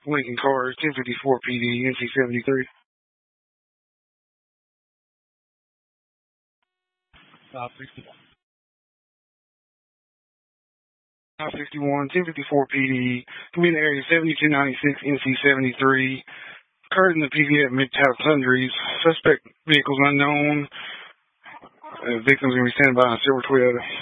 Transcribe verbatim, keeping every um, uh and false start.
Lincoln Cars, ten fifty-four P D, N C seventy-three. five sixty-one. five sixty-one, ten fifty-four P D, Community Area seventy-two ninety-six, N C seventy-three. Occurred in the P V at Mid-Town Sundries. Suspect vehicles unknown. Uh, victims going to be standing by on a silver Toyota.